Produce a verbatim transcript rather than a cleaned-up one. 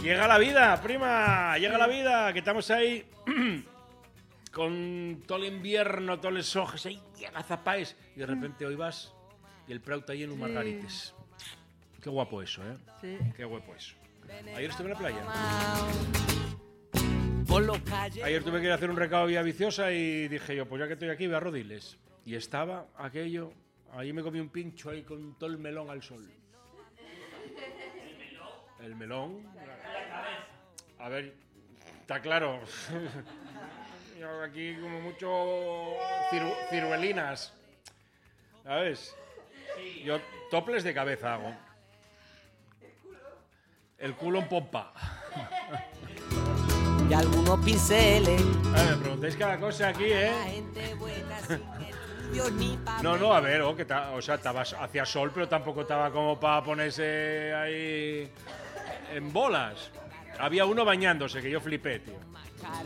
Llega la vida, prima, llega la vida, que estamos ahí con todo el invierno, todos los ojos ahí, agazapáis, y de repente hoy vas y el Prau está lleno de margarites. Qué guapo eso, ¿eh? Sí. Qué guapo eso. Ayer estuve en la playa. Ayer tuve que ir a hacer un recado a Vía Viciosa y dije yo, pues ya que estoy aquí, voy a Rodiles. Y estaba aquello, ahí me comí un pincho ahí con todo el melón al sol. El melón. A ver, está claro. Yo aquí como mucho ciru ciruelinas. ¿Sabes? Yo toples de cabeza hago. El culo en pompa. Y algunos pinceles. A ver, me preguntáis cada cosa aquí, ¿eh? No, no, a ver, oh, que ta, o sea, estaba hacia sol, pero tampoco estaba como para ponerse ahí en bolas. Había uno bañándose, que yo flipé, tío.